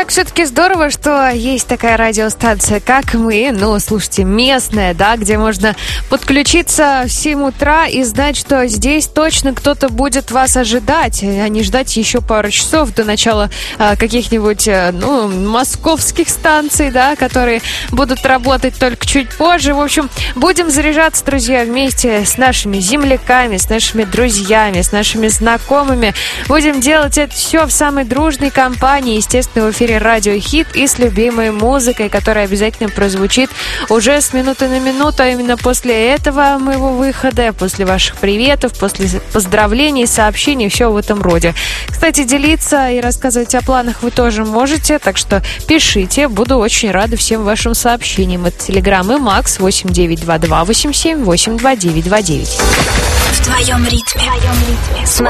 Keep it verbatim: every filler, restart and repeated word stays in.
как все-таки здорово, что есть такая радиостанция, как мы, ну, слушайте, местная, да, где можно подключиться в семь утра и знать, что здесь точно кто-то будет вас ожидать, а не ждать еще пару часов до начала а, каких-нибудь, ну, московских станций, да, которые будут работать только чуть позже. В общем, будем заряжаться, друзья, вместе с нашими земляками, с нашими друзьями, с нашими знакомыми. Будем делать это все в самой дружной компании, естественно, в эфире Радио Хит и с любимой музыкой, которая обязательно прозвучит уже с минуты на минуту, а именно после этого моего выхода, после ваших приветов, после поздравлений, сообщений, все в этом роде. Кстати, делиться и рассказывать о планах вы тоже можете, так что пишите, буду очень рада всем вашим сообщениям. Это Телеграм и Макс восемь девять два два восемь семь восемь два девять два девять. В твоем ритме. В твоем ритме. С